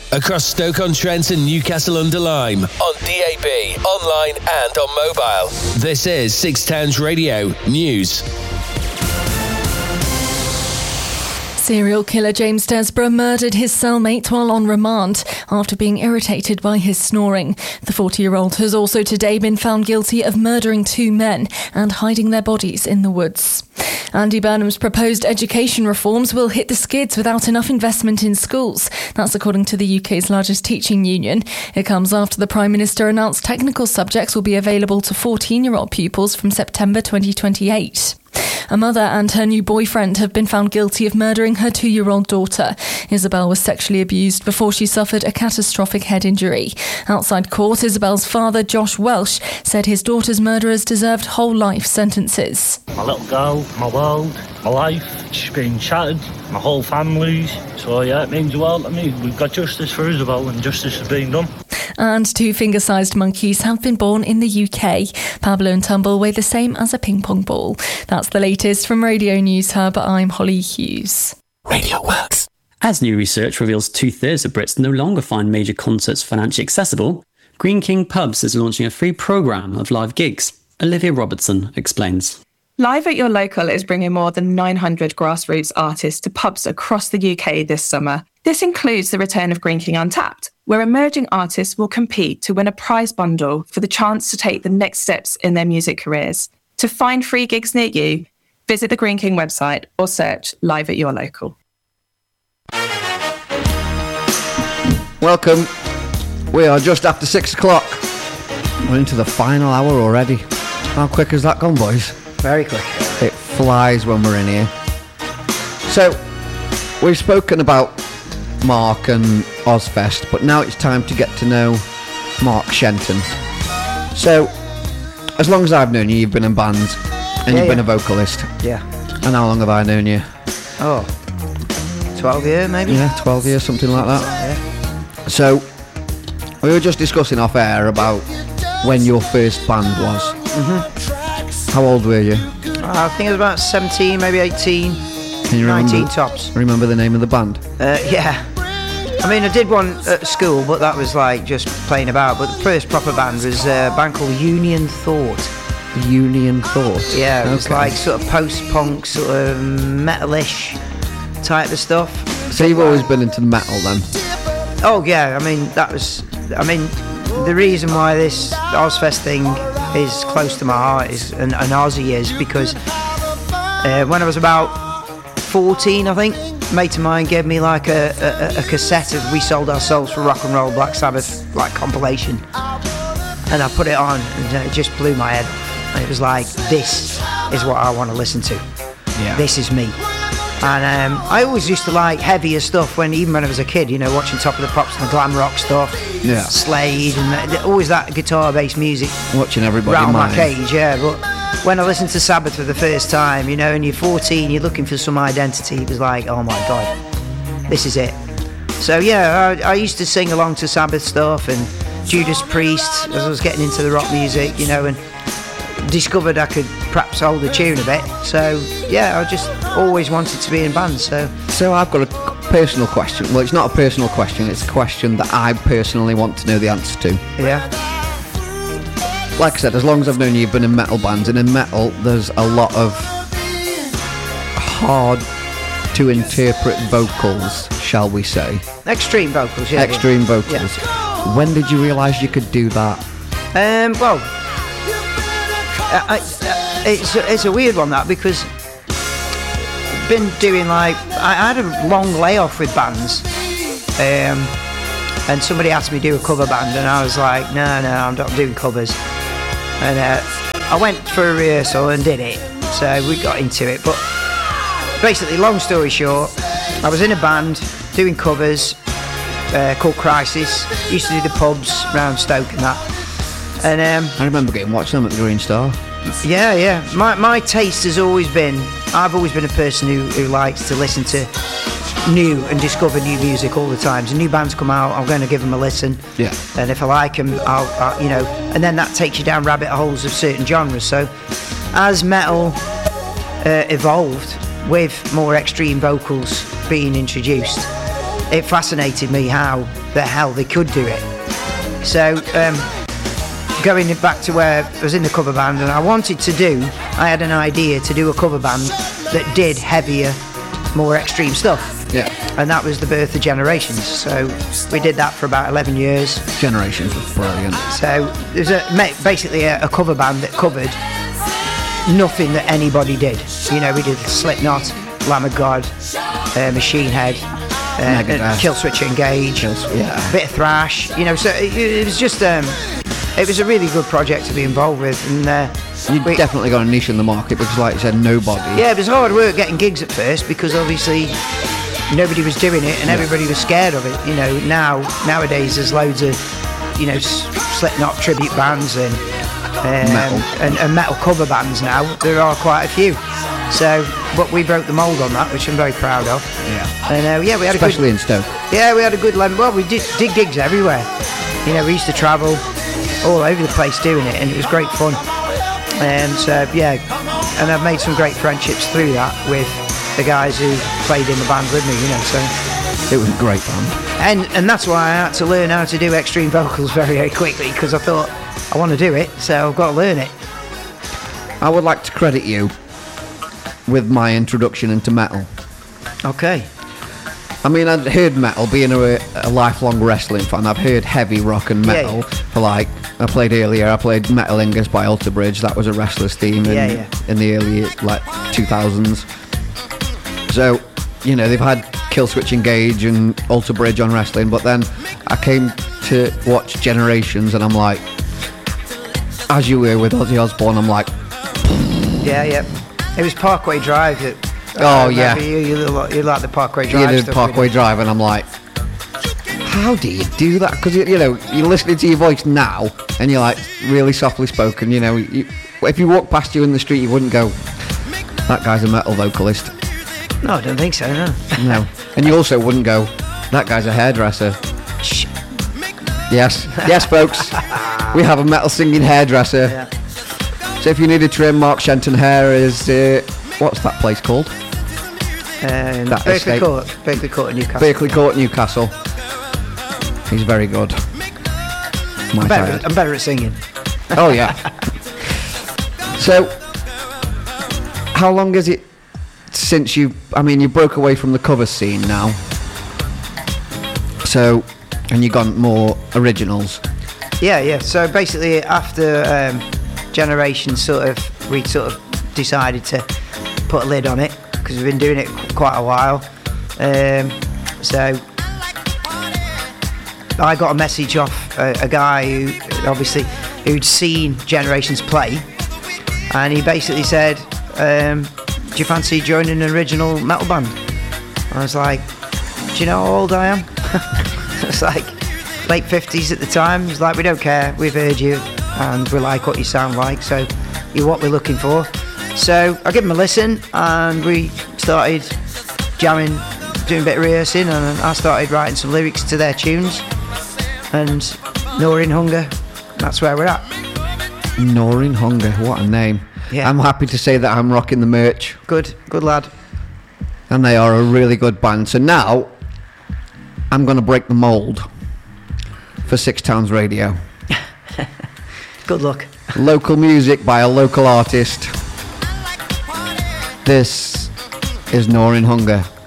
across Stoke-on-Trent and Newcastle-under-Lyme, on DAB, online and on mobile. This is Six Towns Radio News. Serial killer James Desborough murdered his cellmate while on remand after being irritated by his snoring. The 40-year-old has also today been found guilty of murdering 2 men and hiding their bodies in the woods. Andy Burnham's proposed education reforms will hit the skids without enough investment in schools. That's according to the UK's largest teaching union. It comes after the Prime Minister announced technical subjects will be available to 14-year-old pupils from September 2028. A mother and her new boyfriend have been found guilty of murdering her 2-year-old daughter. Isabel was sexually abused before she suffered a catastrophic head injury. Outside court, Isabel's father, Josh Welsh, said his daughter's murderers deserved whole life sentences. My little girl, my world, my life, she's been shattered, my whole family's. So yeah, it means the world to me. We've got justice for Isabel and justice has been done. And 2 finger-sized monkeys have been born in the UK. Pablo and Tumble weigh the same as a ping pong ball. That's the latest from Radio News Hub. I'm Holly Hughes. Radio Works. As new research reveals 2/3 of Brits no longer find major concerts financially accessible, Greene King Pubs is launching a free programme of live gigs. Olivia Robertson explains. Live at Your Local is bringing more than 900 grassroots artists to pubs across the UK this summer. This includes the return of Greene King Untapped, where emerging artists will compete to win a prize bundle for the chance to take the next steps in their music careers. To find free gigs near you, visit the Greene King website or search Live at Your Local. Welcome. We are just after 6 o'clock. We're into the final hour already. How quick has that gone, boys? Very quick. It flies when we're in here. So, we've spoken about Mark and Ozfest, but now it's time to get to know Mark Shenton. So, as long as I've known you, you've been in bands and you've been a vocalist. Yeah. And how long have I known you? Oh, 12 years maybe? Yeah, 12 years, something like that. Yeah. So, we were just discussing off air about when your first band was. Mm-hmm. How old were you? I think it was about 17, maybe 18, Can you 19 tops. Remember the name of the band? Yeah. I mean, I did one at school, but that was like just playing about. But the first proper band was a band called Union Thought. Union Thought? Yeah, it was like sort of post-punk, sort of metalish type of stuff. So you've always been into the metal then? Oh yeah, I mean, the reason why this Ozfest thing is close to my heart is, and Ozzy is, because when I was about 14, I think, a mate of mine gave me like a cassette of We Sold Our Souls for Rock and Roll, Black Sabbath, like compilation, and I put it on and it just blew my head off. And it was like, this is what I want to listen to. Yeah. This is me. And I always used to like heavier stuff even when I was a kid, you know, watching Top of the Pops and the glam rock stuff, yeah. Slade, and always that guitar-based music. Watching everybody around mine. my cage, yeah. But when I listened to Sabbath for the first time, you know, and you're 14, you're looking for some identity, it was like, oh my God, this is it. So yeah, I used to sing along to Sabbath stuff and Judas Priest as I was getting into the rock music, you know, and discovered I could perhaps hold the tune a bit. So yeah, I just always wanted to be in bands. So I've got a personal question. Well, it's not a personal question, it's a question that I personally want to know the answer to. Yeah. Like I said, as long as I've known you, you've been in metal bands, and in metal there's a lot of hard to interpret vocals, shall we say. Extreme vocals, yeah. Extreme vocals. Yeah. When did you realise you could do that? Well, it's a weird one, that, because been doing like, I had a long layoff with bands, and somebody asked me to do a cover band, and I was like, no, I'm not doing covers. And I went for a rehearsal and did it, so we got into it. But basically, long story short, I was in a band doing covers called Crisis. Used to do the pubs around Stoke and that. And I remember watching them at the Green Star. Yeah. My taste has always been, I've always been a person who likes to listen to new and discover new music all the time. So new bands come out, I'm going to give them a listen. Yeah. And if I like them, I'll you know, and then that takes you down rabbit holes of certain genres. So as metal evolved with more extreme vocals being introduced, it fascinated me how that hell they could do it. So going back to where I was in the cover band, and I had an idea to do a cover band that did heavier, more extreme stuff. Yeah. And that was the birth of Generations. So we did that for about 11 years. Generations was brilliant. So there's basically a cover band that covered nothing that anybody did. You know, we did Slipknot, Lamb of God, Machine Head, Killswitch Engage, a bit of thrash. You know, so it was just it was a really good project to be involved with, and you definitely got a niche in the market because, like you said, nobody. Yeah, it was hard work getting gigs at first because obviously nobody was doing it and everybody was scared of it. You know, nowadays there's loads of, you know, Slipknot tribute bands and metal cover bands now. There are quite a few. So, but we broke the mould on that, which I'm very proud of. Yeah. And we had especially in Stoke. Yeah, we had a good level. Well, we did gigs everywhere. You know, we used to travel all over the place doing it, and it was great fun. So yeah, and I've made some great friendships through that with the guys who played in the band with me. You know, so it was a great band. And that's why I had to learn how to do extreme vocals very, very quickly, because I thought I want to do it, so I've got to learn it. I would like to credit you with my introduction into metal. Okay. I mean, I'd heard metal, being a lifelong wrestling fan. I've heard heavy rock and metal for, like, I played Metal Ingus by Alter Bridge. That was a wrestler's theme in the early, like, 2000s. So, you know, they've had Killswitch Engage and Alter Bridge on wrestling, but then I came to watch Generations, and I'm like, as you were with Ozzy Osbourne, I'm like... Yeah. It was Parkway Drive that... You like the Parkway Drive. You did Parkway Drive, and I'm like, how do you do that? Because you know, you're listening to your voice now, and you're like really softly spoken. You know, if you walk past you in the street, you wouldn't go, that guy's a metal vocalist. No, I don't think so. No, and you also wouldn't go, that guy's a hairdresser. Shh. Yes, folks, we have a metal singing hairdresser. Yeah. So if you need a trim, Mark Shenton Hair is what's that place called? Berkeley Court in Newcastle. Berkeley Court, Newcastle. He's very good. I'm better at singing. Oh yeah. So, how long is it since you broke away from the cover scene now? So, and you've gone more originals. Yeah. So basically, after Generations, we decided to put a lid on it because we've been doing it quite a while. So I got a message off a guy who'd seen Generations play, and he basically said, do you fancy joining an original metal band? I was like, do you know how old I am? It's like late 50s at the time. He's like, we don't care, we've heard you and we like what you sound like, so you're what we're looking for. So I gave him a listen, and we started jamming, doing a bit of rehearsing, and I started writing some lyrics to their tunes. And Gnawing Hunger, that's where we're at. Gnawing Hunger, what a name. Yeah. I'm happy to say that I'm rocking the merch. Good lad. And they are a really good band. So now, I'm going to break the mould for Six Towns Radio. Good luck. Local music by a local artist. This is Gnawing Hunger.